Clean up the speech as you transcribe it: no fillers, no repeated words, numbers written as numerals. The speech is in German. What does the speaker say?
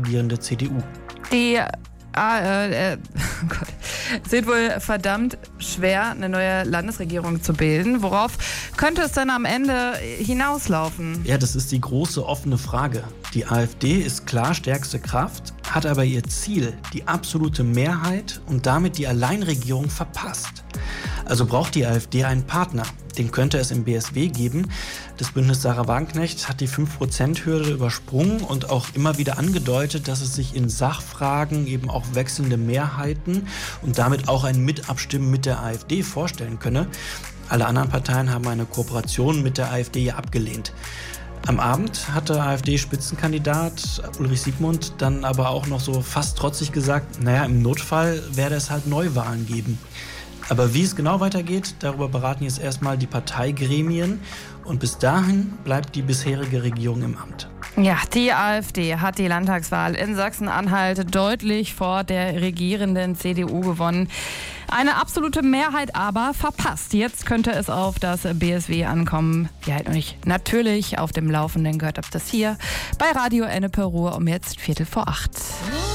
regierende CDU. Die Gott. Es wird wohl verdammt schwer, eine neue Landesregierung zu bilden. Worauf könnte es dann am Ende hinauslaufen? Ja, das ist die große offene Frage. Die AfD ist klar stärkste Kraft, hat aber ihr Ziel, die absolute Mehrheit und damit die Alleinregierung verpasst. Also braucht die AfD einen Partner. Den könnte es im BSW geben. Das Bündnis Sarah Wagenknecht hat die 5%-Hürde übersprungen und auch immer wieder angedeutet, dass es sich in Sachfragen eben auch wechselnde Mehrheiten und damit auch ein Mitabstimmen mit der AfD vorstellen könne. Alle anderen Parteien haben eine Kooperation mit der AfD ja abgelehnt. Am Abend hatte AfD-Spitzenkandidat Ulrich Siegmund dann aber auch noch so fast trotzig gesagt, naja, im Notfall werde es halt Neuwahlen geben. Aber wie es genau weitergeht, darüber beraten jetzt erstmal die Parteigremien. Und bis dahin bleibt die bisherige Regierung im Amt. Ja, die AfD hat die Landtagswahl in Sachsen-Anhalt deutlich vor der regierenden CDU gewonnen. Eine absolute Mehrheit aber verpasst. Jetzt könnte es auf das BSW ankommen. Wir halten euch natürlich auf dem Laufenden. Gehört habt das hier bei Radio Ennepe Ruhr um jetzt 7:45.